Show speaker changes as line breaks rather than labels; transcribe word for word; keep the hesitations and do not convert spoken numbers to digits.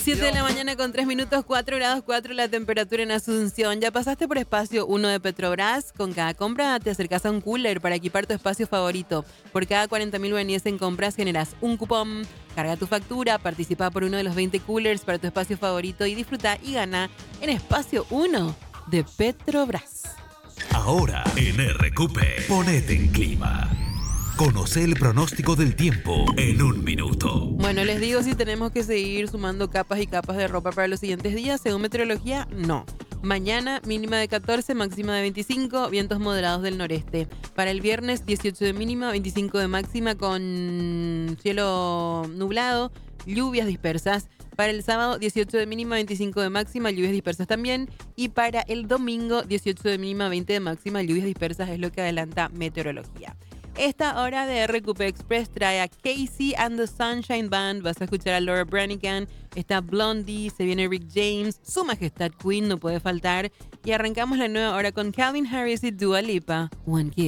siete de la mañana con tres minutos, cuatro grados cuatro la temperatura en Asunción. ¿Ya pasaste por Espacio uno de Petrobras? Con cada compra te acercas a un cooler para equipar tu espacio favorito. Por cada cuarenta mil guaraníes en compras generas un cupón. Carga tu factura, participa por uno de los veinte coolers para tu espacio favorito y disfruta y gana en Espacio uno de Petrobras.
Ahora en R Q P, ponete en clima. Conoce el pronóstico del tiempo en un minuto.
Bueno, les digo si tenemos que seguir sumando capas y capas de ropa para los siguientes días. Según meteorología, no. Mañana mínima de catorce, máxima de veinticinco, vientos moderados del noreste. Para el viernes dieciocho de mínima, veinticinco de máxima con cielo nublado, lluvias dispersas. Para el sábado dieciocho de mínima, veinticinco de máxima, lluvias dispersas también. Y para el domingo dieciocho de mínima, veinte de máxima, lluvias dispersas es lo que adelanta meteorología. Esta hora de R Q P Express trae a Casey and the Sunshine Band. Vas a escuchar a Laura Branigan, está Blondie, se viene Rick James, Su Majestad Queen no puede faltar. Y arrancamos la nueva hora con Calvin Harris y Dua Lipa. One Kiss.